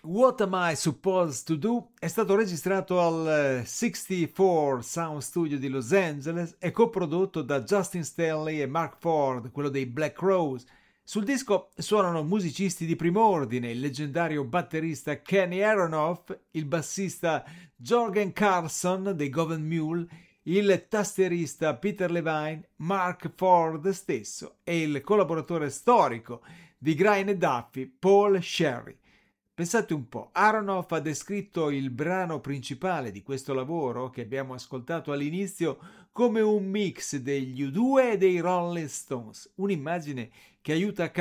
What Am I Supposed to Do è stato registrato al 64 Sound Studio di Los Angeles e coprodotto da Justin Stanley e Mark Ford, quello dei Black Crowes. Sul disco suonano musicisti di primo ordine, il leggendario batterista Kenny Aronoff, il bassista Jorgen Carlson dei Govan Mule, il tastierista Peter Levine, Mark Ford stesso e il collaboratore storico di Grine e Duffy, Paul Sherry. Pensate un po', Aronoff ha descritto il brano principale di questo lavoro che abbiamo ascoltato all'inizio come un mix degli U2 e dei Rolling Stones, un'immagine che aiuta a